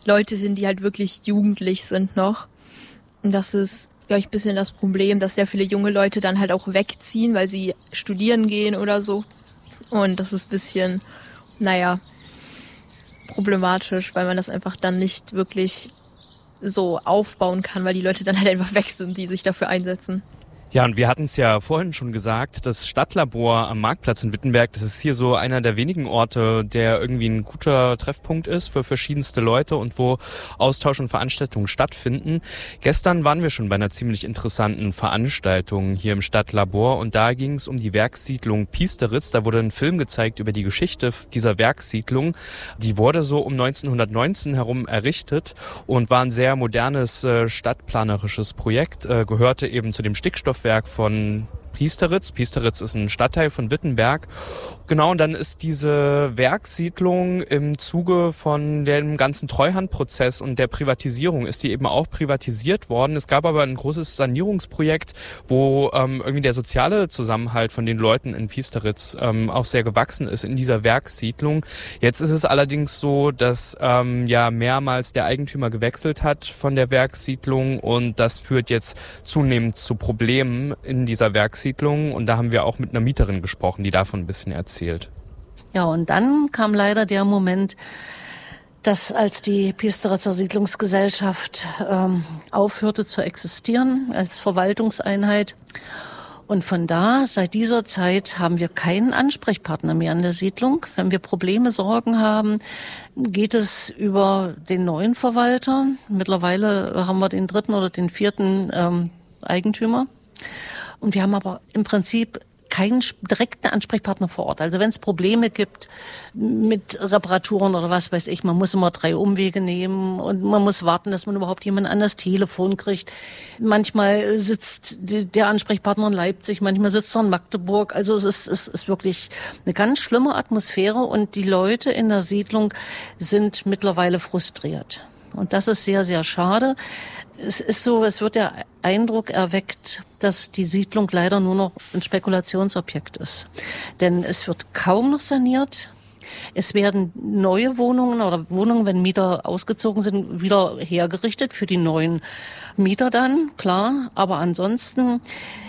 Leute hin, die halt wirklich jugendlich sind noch. Und das ist, glaube ich, ein bisschen das Problem, dass sehr viele junge Leute dann halt auch wegziehen, weil sie studieren gehen oder so. Und das ist ein bisschen, problematisch, weil man das einfach dann nicht wirklich so aufbauen kann, weil die Leute dann halt einfach weg sind, die sich dafür einsetzen. Ja, und wir hatten es ja vorhin schon gesagt, das Stadtlabor am Marktplatz in Wittenberg, das ist hier so einer der wenigen Orte, der irgendwie ein guter Treffpunkt ist für verschiedenste Leute und wo Austausch und Veranstaltungen stattfinden. Gestern waren wir schon bei einer ziemlich interessanten Veranstaltung hier im Stadtlabor und da ging es um die Werkssiedlung Piesteritz. Da wurde ein Film gezeigt über die Geschichte dieser Werkssiedlung. Die wurde so um 1919 herum errichtet und war ein sehr modernes stadtplanerisches Projekt, gehörte eben zu dem Stickstoffwerk von Piesteritz. Piesteritz ist ein Stadtteil von Wittenberg. Genau, und dann ist diese Werkssiedlung im Zuge von dem ganzen Treuhandprozess und der Privatisierung ist die eben auch privatisiert worden. Es gab aber ein großes Sanierungsprojekt, wo irgendwie der soziale Zusammenhalt von den Leuten in Piesteritz auch sehr gewachsen ist in dieser Werkssiedlung. Jetzt ist es allerdings so, dass mehrmals der Eigentümer gewechselt hat von der Werkssiedlung und das führt jetzt zunehmend zu Problemen in dieser Werkssiedlung. Und da haben wir auch mit einer Mieterin gesprochen, die davon ein bisschen erzählt. Ja, und dann kam leider der Moment, dass als die Piesteritzer Siedlungsgesellschaft aufhörte zu existieren als Verwaltungseinheit. Und von da, seit dieser Zeit, haben wir keinen Ansprechpartner mehr in der Siedlung. Wenn wir Probleme, Sorgen haben, geht es über den neuen Verwalter. Mittlerweile haben wir den 3. oder den 4. Eigentümer. Und wir haben aber im Prinzip keinen direkten Ansprechpartner vor Ort. Also wenn es Probleme gibt mit Reparaturen oder was weiß ich, man muss immer 3 Umwege nehmen und man muss warten, dass man überhaupt jemanden an das Telefon kriegt. Manchmal sitzt der Ansprechpartner in Leipzig, manchmal sitzt er in Magdeburg. Also es ist wirklich eine ganz schlimme Atmosphäre und die Leute in der Siedlung sind mittlerweile frustriert. Und das ist sehr, sehr schade. Es ist so, es wird der Eindruck erweckt, dass die Siedlung leider nur noch ein Spekulationsobjekt ist. Denn es wird kaum noch saniert. Es werden neue Wohnungen oder Wohnungen, wenn Mieter ausgezogen sind, wieder hergerichtet für die neuen Mieter dann, klar. Aber ansonsten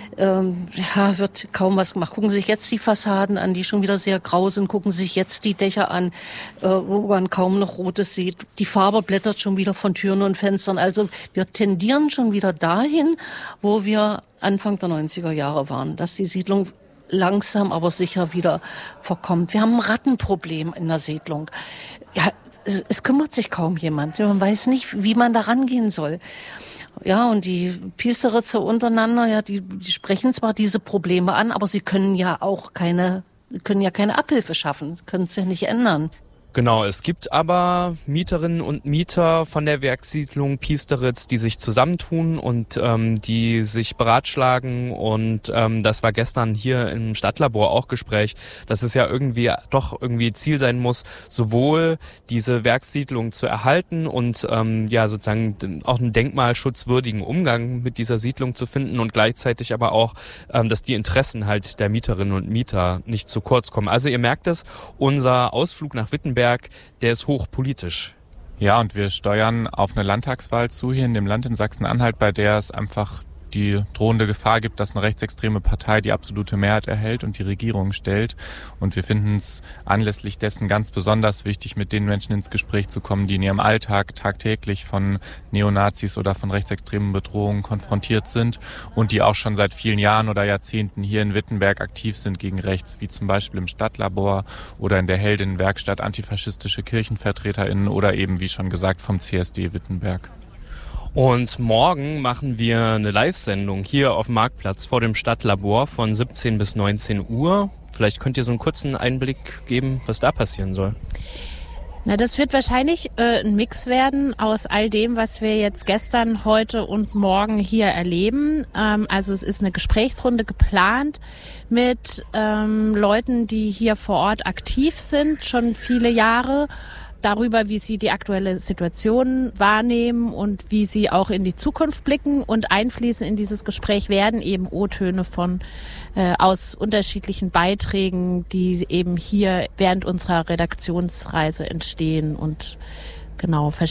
wird kaum was gemacht. Gucken Sie sich jetzt die Fassaden an, die schon wieder sehr grau sind. Gucken Sie sich jetzt die Dächer an, wo man kaum noch Rotes sieht. Die Farbe blättert schon wieder von Türen und Fenstern. Also wir tendieren schon wieder dahin, wo wir Anfang der 90er Jahre waren, dass die Siedlung langsam, aber sicher wieder verkommt. Wir haben ein Rattenproblem in der Siedlung. Ja, es kümmert sich kaum jemand. Man weiß nicht, wie man da rangehen soll. Ja, und die Piesteritzer untereinander, ja, die sprechen zwar diese Probleme an, aber sie können ja keine Abhilfe schaffen, können es ja nicht ändern. Genau, es gibt aber Mieterinnen und Mieter von der Werkssiedlung Piesteritz, die sich zusammentun und die sich beratschlagen und das war gestern hier im Stadtlabor auch Gespräch, dass es ja irgendwie Ziel sein muss, sowohl diese Werkssiedlung zu erhalten und sozusagen auch einen denkmalschutzwürdigen Umgang mit dieser Siedlung zu finden und gleichzeitig aber auch, dass die Interessen halt der Mieterinnen und Mieter nicht zu kurz kommen. Also ihr merkt es, unser Ausflug nach Wittenberg, der ist hochpolitisch. Ja, und wir steuern auf eine Landtagswahl zu hier in dem Land in Sachsen-Anhalt, bei der es einfach die drohende Gefahr gibt, dass eine rechtsextreme Partei die absolute Mehrheit erhält und die Regierung stellt. Und wir finden es anlässlich dessen ganz besonders wichtig, mit den Menschen ins Gespräch zu kommen, die in ihrem Alltag tagtäglich von Neonazis oder von rechtsextremen Bedrohungen konfrontiert sind und die auch schon seit vielen Jahren oder Jahrzehnten hier in Wittenberg aktiv sind gegen rechts, wie zum Beispiel im Stadtlabor oder in der Heldinnenwerkstatt antifaschistische KirchenvertreterInnen oder eben, wie schon gesagt, vom CSD Wittenberg. Und morgen machen wir eine Live-Sendung hier auf dem Marktplatz vor dem Stadtlabor von 17 bis 19 Uhr. Vielleicht könnt ihr so einen kurzen Einblick geben, was da passieren soll. Na, das wird wahrscheinlich ein Mix werden aus all dem, was wir jetzt gestern, heute und morgen hier erleben. Also es ist eine Gesprächsrunde geplant mit Leuten, die hier vor Ort aktiv sind, schon viele Jahre, darüber, wie sie die aktuelle Situation wahrnehmen und wie sie auch in die Zukunft blicken. Und einfließen in dieses Gespräch werden eben O-Töne aus unterschiedlichen Beiträgen, die eben hier während unserer Redaktionsreise entstehen und genau